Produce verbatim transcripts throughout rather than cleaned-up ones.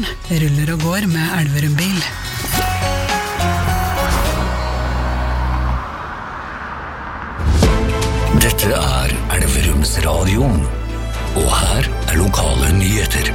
sommeren ruller og går med Elverum bil. Dette er Elverums radio, og her er lokale nyheter.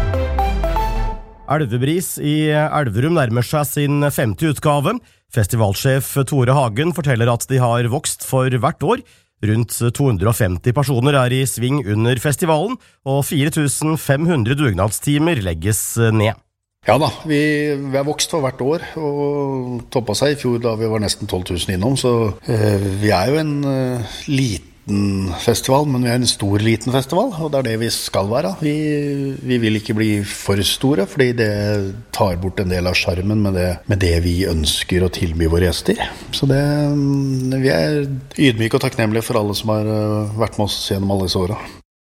Elvebris i Elverum nærmer seg sin femte utgave. Festivalsjef Tore Hagen forteller at de har vokst for hvert år. Rundt to hundre og femti personer er i sving under festivalen, og fire tusen fem hundre dugnadstimer legges ned. Ja da, vi, vi har vokst for hvert år, og toppet seg i fjor da vi var nesten tolv tusen innom, så eh, vi er jo en eh, liten festival, men vi er en stor liten festival, og det er det vi skal være. Vi, vi vil ikke bli for store, fordi det tar bort en del av skjermen med det, med det vi ønsker å tilby våre gjester. Så det, vi er ydmyke og takknemlige for alle som har vært med oss gjennom alle disse årene.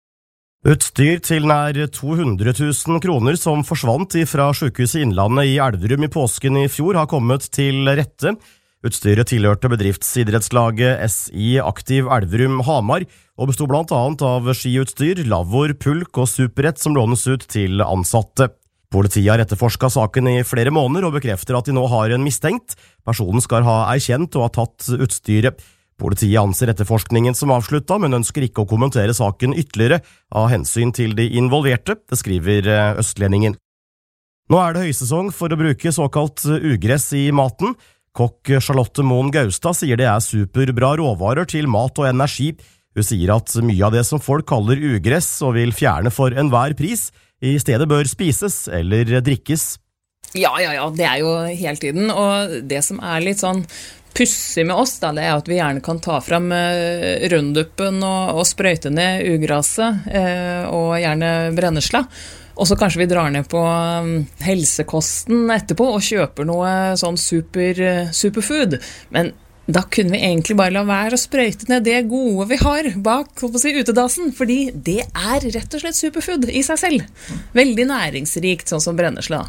Utstyr til nær to hundre tusen kroner som forsvant fra Sykehuset Innlandet i Elverum i påsken i fjor har kommet til rette. Utstyret tilhørte bedriftsidrettslaget S I Aktiv Elverum Hamar, og bestod blant annet av skiutstyr, lavvor, pulk og superrett som lånes ut til ansatte. Politiet har etterforsket saken i flere måneder og bekrefter at de nå har en mistenkt. Personen skal ha erkjent og ha tatt utstyret. Politiet anser etterforskningen som avsluttet, men ønsker ikke å kommentere saken ytterligere av hensyn til de involverte, det skriver Østlendingen. Nå er det høysesong for å bruke såkalt ugress i maten. Kokk Charlotte Moen Gaustad sier det er superbra råvarer til mat og energi. Hun sier at mye av det som folk kaller ugress og vil fjerne for enhver pris, i stedet bør spises eller drikkes. Ja, ja, ja, det er jo hele tiden, og det som er litt sånn pussig med oss, da, det er at vi gjerne kan ta frem eh, rønduppen og, og sprøyte ned ugraset, eh, og gjerne brennesla. Og så kanskje vi drar ned på helsekosten etterpå og kjøper noe sånn super, superfood. Men da kunne vi egentlig bare la være å sprøyte ned det gode vi har bak på å si, utedassen, fordi det er rett og slett superfood i seg selv. Veldig næringsrikt, sånn som brennesla.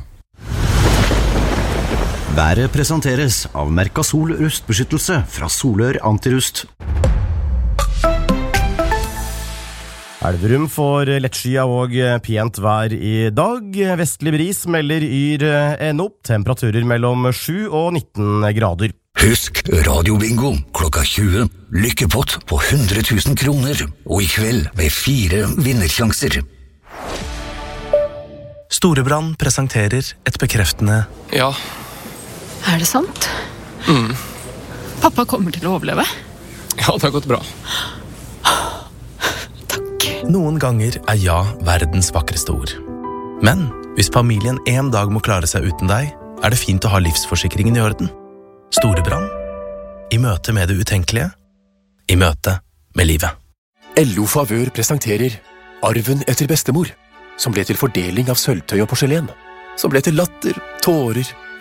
Været presenteres av Mercasol rustbeskyttelse fra Solør Antirust. Elverum får lettskia og pent vær i dag. Vestlig bris melder yr ennå. Temperaturer mellom sju og nitten grader. Husk radiobingo klokka tjue. Lykkepott på hundre tusen kroner. Og i kveld med fire vinnersjanser. Storebrand presenterer et bekreftende Ja. Er det sant? Mm. Pappa kommer til å overleve? Ja, det har gått bra. Noen ganger er ja verdens vakreste ord. Men hvis familien en dag må klare seg uten deg, er det fint å ha livsforsikringen i orden. Storebrand. I møte med det utenkelige. I møte med livet. L O Favør presenterer Arven etter bestemor, som ble til fordeling av sølvtøy og porselen, som ble til latter, tårer